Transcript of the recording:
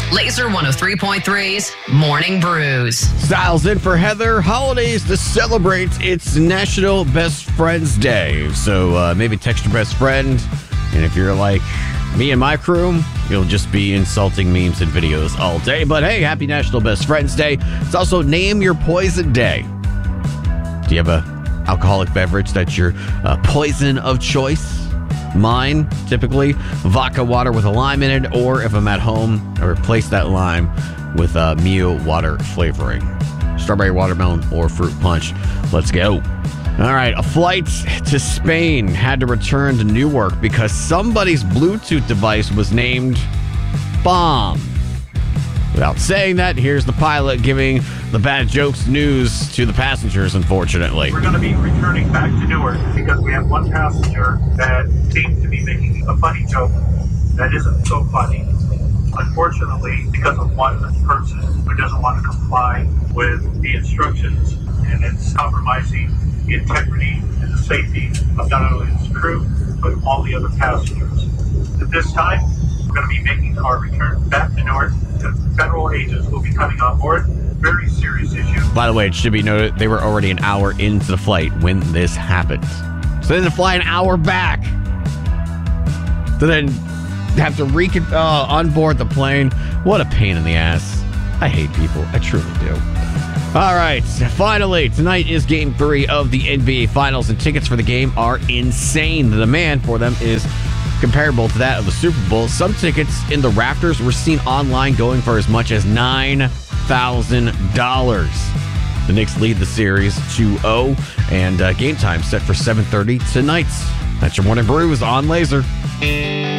Laser 103.3's Morning Brews. Styles in for Heather. Holidays to celebrate. It's National Best Friends Day. So maybe text your best friend. And if you're like me and my crew, you'll just be insulting memes and videos all day. But hey, happy National Best Friends Day. It's also Name Your Poison Day. Do you have a alcoholic beverage that's your poison of choice? Mine, typically, vodka water with a lime in it, or if I'm at home, I replace that lime with Mio water flavoring. Strawberry watermelon or fruit punch. Let's go. All right, a flight to Spain had to return to Newark because somebody's Bluetooth device was named Bomb. Without saying that, here's the pilot giving the bad jokes news to the passengers, unfortunately. We're going to be returning back to Newark because we have one passenger that seems to be making a funny joke that isn't so funny. Unfortunately, because of one person who doesn't want to comply with the instructions, and it's compromising the integrity and the safety of not only his crew, but all the other passengers. At this time, we're going to be making our return back to Newark. Federal agents will be coming on board. Very serious issue. By the way, it should be noted they were already an hour into the flight when this happened. So they had to fly an hour back to then have to onboard the plane. What a pain in the ass. I hate people. I truly do. All right. Finally, tonight is Game 3 of the NBA Finals, and tickets for the game are insane. The demand for them is comparable to that of the Super Bowl. Some tickets in the rafters were seen online going for as much as $9,000. The Knicks lead the series 2-0, and game time set for 7:30 tonight. That's your Morning Brews on Laser.